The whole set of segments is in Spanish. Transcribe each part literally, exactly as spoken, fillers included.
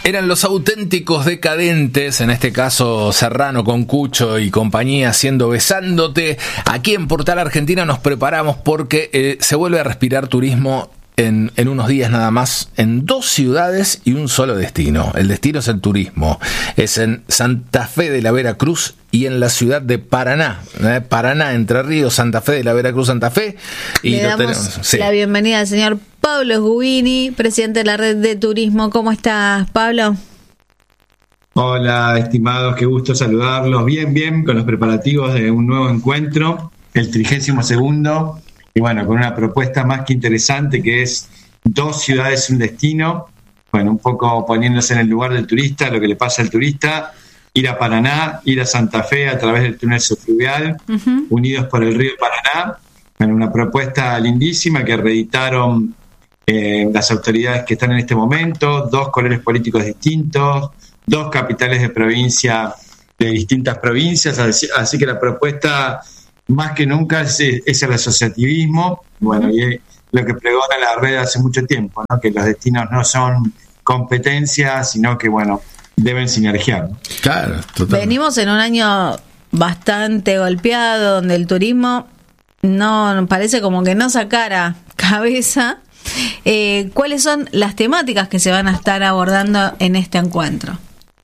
Eran Los Auténticos Decadentes, en este caso Serrano con Cucho y compañía haciendo Besándote. Aquí en Portal Argentina nos preparamos porque eh, se vuelve a respirar turismo en, en unos días nada más, en dos ciudades y un solo destino. El destino es el turismo, es en Santa Fe de la Veracruz y en la ciudad de Paraná, ¿eh? Paraná, Entre Ríos, Santa Fe de la Veracruz, Santa Fe. Y Le damos tenemos, sí. la bienvenida al señor Pablo Sgubini, presidente de la Red de Turismo. ¿Cómo estás, Pablo? Hola, estimados, qué gusto saludarlos. Bien, bien, con los preparativos de un nuevo encuentro, el trigésimo segundo, y bueno, con una propuesta más que interesante que es dos ciudades, un destino. Bueno, un poco poniéndose en el lugar del turista, lo que le pasa al turista, ir a Paraná, ir a Santa Fe a través del túnel subfluvial, uh-huh. unidos por el río Paraná. Bueno, una propuesta lindísima que reeditaron eh, las autoridades que están en este momento, dos colores políticos distintos, dos capitales de provincia de distintas provincias, así, así que la propuesta más que nunca es, es el asociativismo, bueno, y lo que pregona la red hace mucho tiempo, ¿no? Que los destinos no son competencias, sino que, bueno, deben sinergiar, ¿no? Claro, totalmente. Venimos en un año bastante golpeado, donde el turismo no parece como que no sacara cabeza. Eh, ¿Cuáles son las temáticas que se van a estar abordando en este encuentro?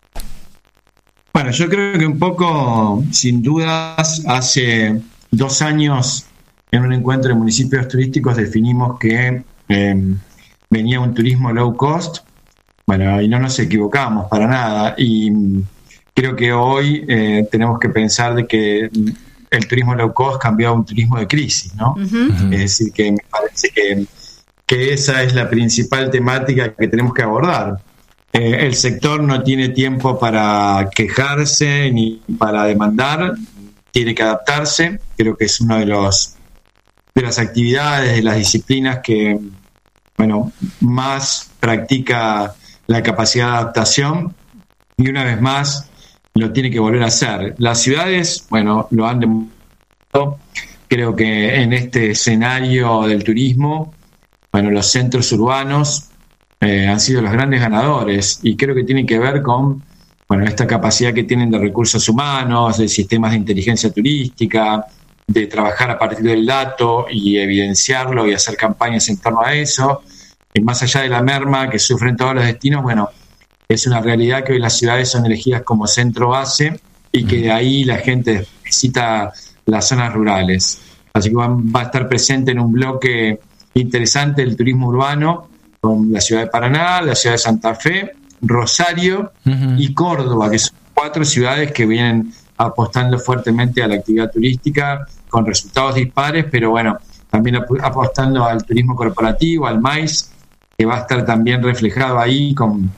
Bueno, yo creo que un poco, sin dudas, hace dos años en un encuentro de municipios turísticos definimos que eh, venía un turismo low cost. Bueno, y no nos equivocamos para nada, y creo que hoy eh, tenemos que pensar de que el turismo low cost cambió a un turismo de crisis, ¿no? Uh-huh. Es decir, que me parece que, que esa es la principal temática que tenemos que abordar. Eh, el sector no tiene tiempo para quejarse ni para demandar, tiene que adaptarse. Creo que es una de los de las actividades, de las disciplinas que, bueno, más practica la capacidad de adaptación, y una vez más lo tiene que volver a hacer. Las ciudades, bueno, lo han demostrado. Creo que en este escenario del turismo, bueno, los centros urbanos eh, han sido los grandes ganadores, y creo que tiene que ver con, bueno, esta capacidad que tienen de recursos humanos, de sistemas de inteligencia turística, de trabajar a partir del dato y evidenciarlo y hacer campañas en torno a eso. Y más allá de la merma que sufren todos los destinos, bueno, es una realidad que hoy las ciudades son elegidas como centro base y que de ahí la gente visita las zonas rurales. Así que va, va a estar presente en un bloque interesante el turismo urbano con la ciudad de Paraná, la ciudad de Santa Fe, Rosario uh-huh. y Córdoba, que son cuatro ciudades que vienen apostando fuertemente a la actividad turística con resultados dispares, pero bueno, también ap- apostando al turismo corporativo, al MAIS, que va a estar también reflejado ahí con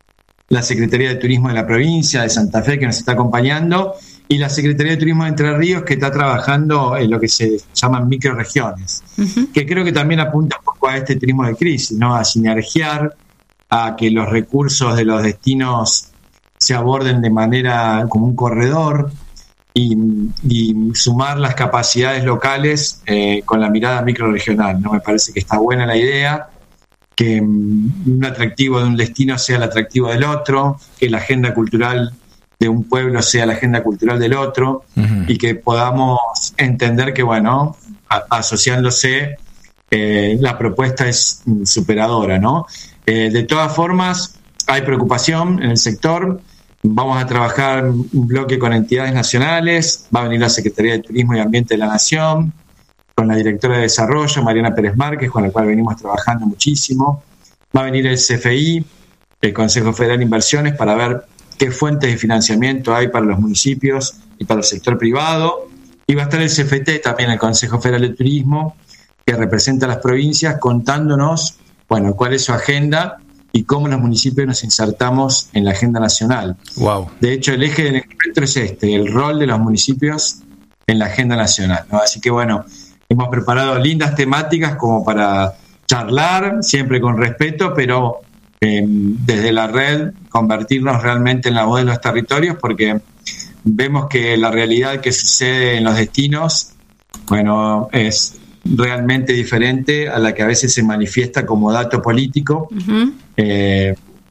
la Secretaría de Turismo de la provincia de Santa Fe, que nos está acompañando, y la Secretaría de Turismo de Entre Ríos, que está trabajando en lo que se llaman microregiones, uh-huh. que creo que también apunta un poco a este turismo de crisis, ¿no? A sinergiar, a que los recursos de los destinos se aborden de manera como un corredor, y, y sumar las capacidades locales eh, con la mirada microregional, ¿no? Me parece que está buena la idea, que un atractivo de un destino sea el atractivo del otro, que la agenda cultural de un pueblo sea la agenda cultural del otro, uh-huh. y que podamos entender que, bueno, a, asociándose, eh, la propuesta es superadora, ¿no? Eh, de todas formas, hay preocupación en el sector. Vamos a trabajar un bloque con entidades nacionales, va a venir la Secretaría de Turismo y Ambiente de la Nación, con la directora de Desarrollo, Mariana Pérez Márquez, con la cual venimos trabajando muchísimo. Va a venir el C F I, el Consejo Federal de Inversiones, para ver qué fuentes de financiamiento hay para los municipios y para el sector privado. Y va a estar el C F T también, el Consejo Federal de Turismo, que representa a las provincias, contándonos, bueno, cuál es su agenda y cómo los municipios nos insertamos en la agenda nacional. Wow. De hecho, el eje del encuentro es este, el rol de los municipios en la agenda nacional, ¿no? Así que, bueno, hemos preparado lindas temáticas como para charlar, siempre con respeto, pero eh, desde la red convertirnos realmente en la voz de los territorios, porque vemos que la realidad que sucede en los destinos, bueno, es realmente diferente a la que a veces se manifiesta como dato político. Uh-huh. Eh, en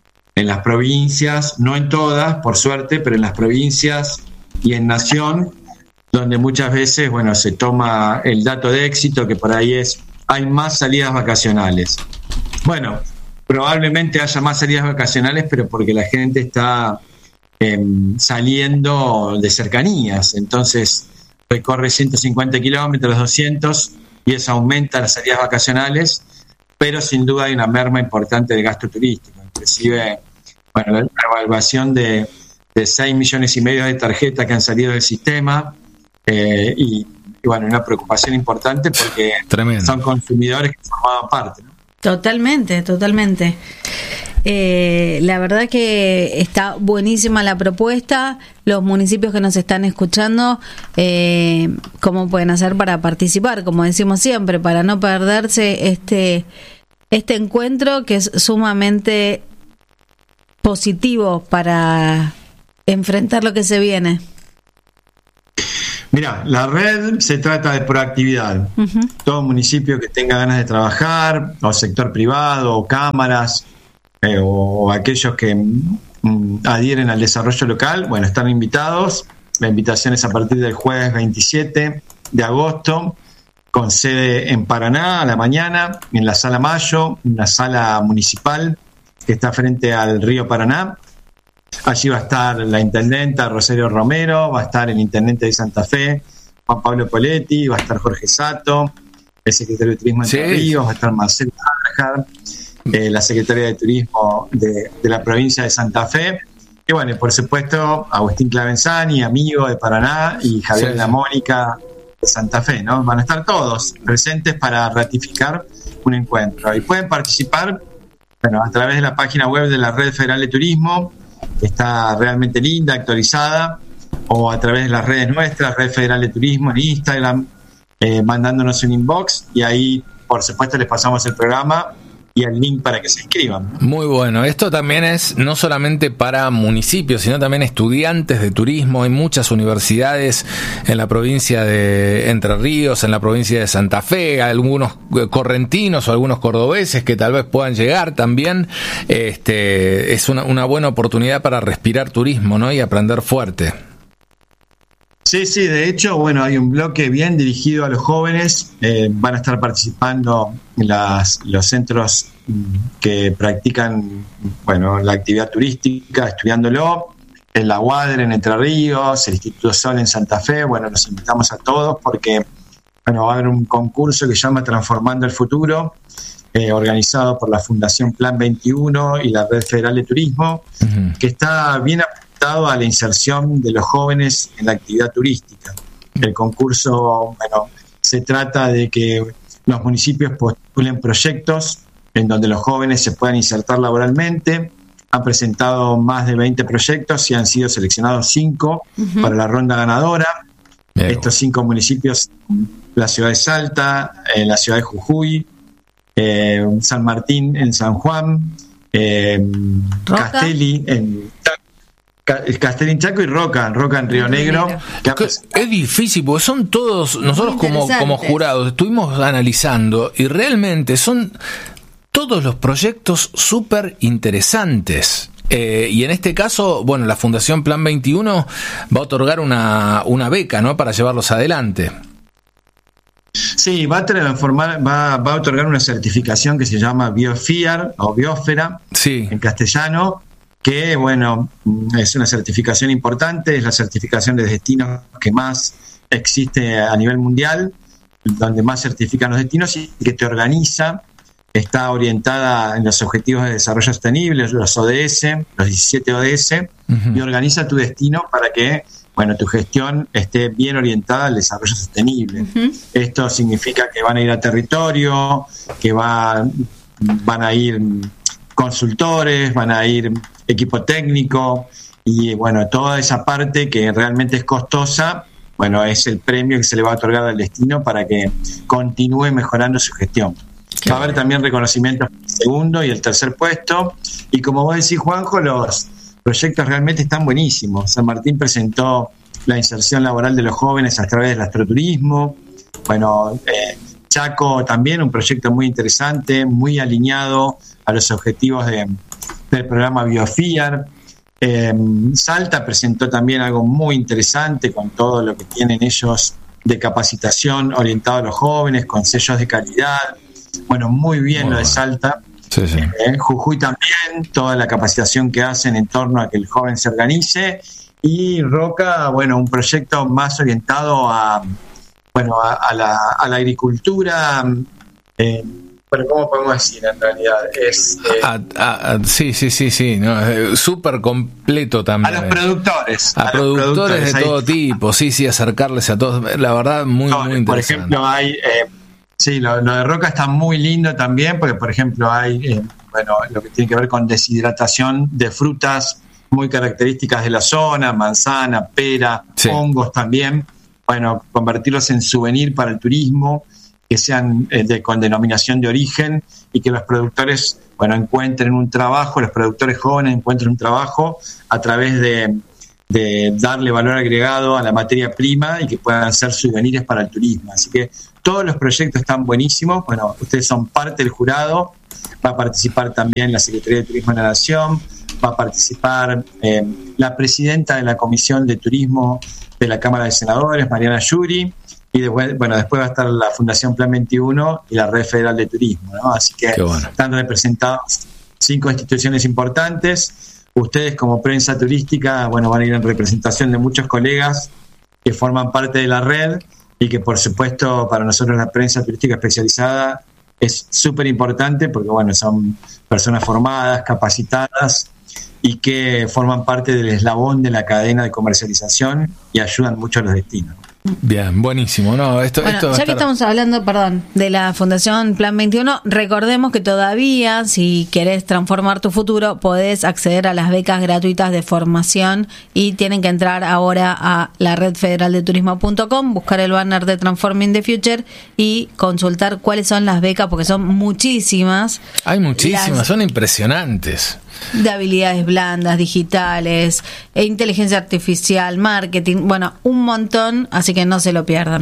las provincias, no en todas, por suerte, pero en las provincias y en Nación, donde muchas veces, bueno, se toma el dato de éxito, que por ahí es, hay más salidas vacacionales. Bueno, probablemente haya más salidas vacacionales, pero porque la gente está eh, saliendo de cercanías, entonces recorre ciento cincuenta kilómetros, doscientos, y eso aumenta las salidas vacacionales, pero sin duda hay una merma importante del gasto turístico. Inclusive, bueno, la evaluación de, de seis millones y medio de tarjetas que han salido del sistema, eh, y, y bueno, una preocupación importante porque Tremendo. Son consumidores que formaban parte, ¿no? Totalmente, totalmente. Eh, la verdad que está buenísima la propuesta. Los municipios que nos están escuchando, eh, ¿cómo pueden hacer para participar? Como decimos siempre, para no perderse este, este encuentro que es sumamente positivo para enfrentar lo que se viene. Mira, la red se trata de proactividad. Uh-huh. Todo municipio que tenga ganas de trabajar, o sector privado, o cámaras, eh, o aquellos que mm, adhieren al desarrollo local, bueno, están invitados. La invitación es a partir del jueves veintisiete de agosto, con sede en Paraná a la mañana, en la Sala Mayo, una sala municipal que está frente al río Paraná. Allí va a estar la intendenta Rosario Romero, va a estar el intendente de Santa Fe, Juan Pablo Poletti, va a estar Jorge Sato, el secretario de Turismo de Entre Ríos, va a estar Marcelo Ájar, eh, la secretaria de Turismo de, de la provincia de Santa Fe, y bueno, y por supuesto Agustín Clavenzani, amigo de Paraná, y Javier sí. La Mónica de Santa Fe, ¿no? Van a estar todos presentes para ratificar un encuentro. Y pueden participar, bueno, a través de la página web de la Red Federal de Turismo, que está realmente linda, actualizada, o a través de las redes nuestras, Red Federal de Turismo en Instagram, eh, mandándonos un inbox, y ahí, por supuesto, les pasamos el programa y el link para que se inscriban. Muy bueno. Esto también es no solamente para municipios, sino también estudiantes de turismo. Hay muchas universidades en la provincia de Entre Ríos, en la provincia de Santa Fe, algunos correntinos o algunos cordobeses que tal vez puedan llegar también. Este, es una, una buena oportunidad para respirar turismo, ¿no? Y aprender fuerte. Sí, sí, de hecho, bueno, hay un bloque bien dirigido a los jóvenes, eh, van a estar participando las, los centros que practican, bueno, la actividad turística, estudiándolo, en la U A D R en Entre Ríos, el Instituto Sol en Santa Fe. Bueno, los invitamos a todos porque, bueno, va a haber un concurso que se llama Transformando el Futuro, eh, organizado por la Fundación Plan veintiuno y la Red Federal de Turismo, uh-huh. que está bien a la inserción de los jóvenes en la actividad turística. El concurso, bueno, se trata de que los municipios postulen proyectos en donde los jóvenes se puedan insertar laboralmente. Han presentado más de veinte proyectos y han sido seleccionados cinco uh-huh. para la ronda ganadora. Bien. Estos cinco municipios, la ciudad de Salta, eh, la ciudad de Jujuy, eh, San Martín en San Juan, eh, Castelli en Castellín Chaco y Roca, Roca en Río Negro. Es difícil porque son todos, nosotros como, como jurados estuvimos analizando y realmente son todos los proyectos súper interesantes. Eh, y en este caso, bueno, la Fundación Plan veintiuno va a otorgar una, una beca, ¿no? Para llevarlos adelante. Sí, va a transformar, va, va a otorgar una certificación que se llama Biofiar o Biosfera, sí. en castellano, que, bueno, es una certificación importante, es la certificación de destinos que más existe a nivel mundial, donde más certifican los destinos y que te organiza, está orientada en los Objetivos de Desarrollo Sostenible, los O D S, los diecisiete O D S, uh-huh. y organiza tu destino para que, bueno, tu gestión esté bien orientada al desarrollo sostenible. Uh-huh. Esto significa que van a ir a territorio, que va, van a ir consultores, van a ir equipo técnico y, bueno, toda esa parte que realmente es costosa, bueno, es el premio que se le va a otorgar al destino para que continúe mejorando su gestión. Va a haber también reconocimientos por el segundo y el tercer puesto, y como vos decís, Juanjo, los proyectos realmente están buenísimos. San Martín presentó la inserción laboral de los jóvenes a través del astroturismo. Bueno, eh, Chaco también, un proyecto muy interesante, muy alineado a los objetivos de, del programa Biofiar. Eh, Salta presentó también algo muy interesante con todo lo que tienen ellos de capacitación orientado a los jóvenes, con sellos de calidad. Bueno, muy bien muy lo de Salta. Sí, sí. Eh, Jujuy también, toda la capacitación que hacen en torno a que el joven se organice. Y Roca, bueno, un proyecto más orientado a, bueno, a, a, la, a la agricultura. Eh, Bueno, ¿cómo podemos decir en realidad? Es, eh, a, a, a, sí, sí, sí, sí, no, súper completo también. A los productores. A, a productores, los productores de ahí. todo tipo, sí, sí, acercarles a todos. La verdad, muy, no, muy interesante. Por ejemplo, hay, eh, sí, lo, lo de Roca está muy lindo también, porque por ejemplo hay, eh, bueno, lo que tiene que ver con deshidratación de frutas muy características de la zona, manzana, pera, sí. hongos también. Bueno, convertirlos en souvenir para el turismo, que sean eh, de, con denominación de origen y que los productores, bueno, encuentren un trabajo, los productores jóvenes encuentren un trabajo a través de, de darle valor agregado a la materia prima y que puedan ser souvenirs para el turismo. Así que todos los proyectos están buenísimos. Bueno, ustedes son parte del jurado, va a participar también la Secretaría de Turismo de la Nación, va a participar eh, la presidenta de la Comisión de Turismo de la Cámara de Senadores, Mariana Yuri. Y después, bueno, después va a estar la Fundación Plan veintiuno y la Red Federal de Turismo, ¿no? Así que bueno. Están representados cinco instituciones importantes. Ustedes como prensa turística, bueno, van a ir en representación de muchos colegas que forman parte de la red y que por supuesto para nosotros la prensa turística especializada es súper importante porque, bueno, son personas formadas, capacitadas y que forman parte del eslabón de la cadena de comercialización y ayudan mucho a los destinos. Bien, buenísimo. No, esto, bueno, esto ya estar... que estamos hablando, perdón, de la Fundación Plan veintiuno, recordemos que todavía, si querés transformar tu futuro, podés acceder a las becas gratuitas de formación y tienen que entrar ahora a la red federal de turismo punto com, buscar el banner de Transforming the Future y consultar cuáles son las becas, porque son muchísimas. Hay muchísimas, las... son impresionantes. De habilidades blandas, digitales, e inteligencia artificial, marketing, bueno, un montón, así que no se lo pierdan.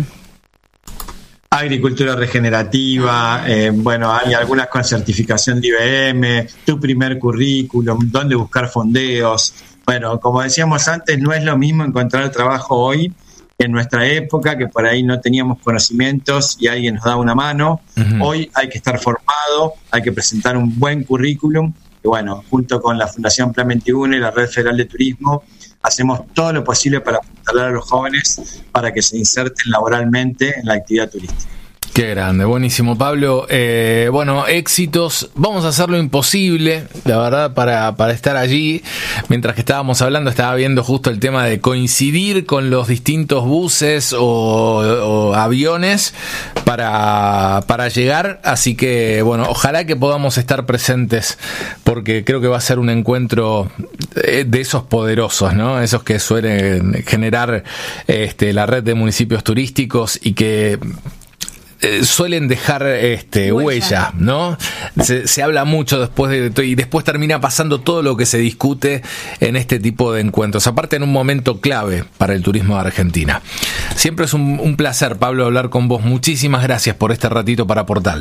Agricultura regenerativa, eh, bueno, hay algunas con certificación de I B M, tu primer currículum, dónde buscar fondeos. Bueno, como decíamos antes, no es lo mismo encontrar trabajo hoy en nuestra época, que por ahí no teníamos conocimientos y alguien nos da una mano. Uh-huh. Hoy hay que estar formado, hay que presentar un buen currículum. Y bueno, junto con la Fundación Plan veintiuno y la Red Federal de Turismo, hacemos todo lo posible para apuntalar a los jóvenes para que se inserten laboralmente en la actividad turística. Qué grande, buenísimo, Pablo. Eh, bueno, éxitos. Vamos a hacer lo imposible, la verdad, para, para estar allí. Mientras que estábamos hablando, estaba viendo justo el tema de coincidir con los distintos buses o, o aviones para, para llegar. Así que, bueno, ojalá que podamos estar presentes, porque creo que va a ser un encuentro de esos poderosos, ¿no? Esos que suelen generar este, la red de municipios turísticos y que Eh, suelen dejar este huella, huella ¿no? Se, se habla mucho después de y después termina pasando todo lo que se discute en este tipo de encuentros, aparte en un momento clave para el turismo de Argentina. Siempre es un, un placer, Pablo, hablar con vos. Muchísimas gracias por este ratito para Portal.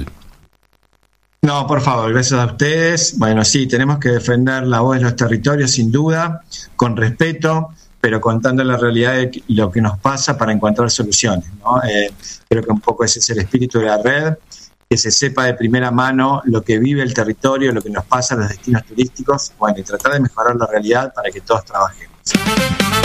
No, por favor, gracias a ustedes. Bueno, sí, tenemos que defender la voz de los territorios, sin duda, con respeto, pero contando la realidad de lo que nos pasa para encontrar soluciones, ¿no? Eh, creo que un poco ese es el espíritu de la red, que se sepa de primera mano lo que vive el territorio, lo que nos pasa en los destinos turísticos, bueno, y tratar de mejorar la realidad para que todos trabajemos.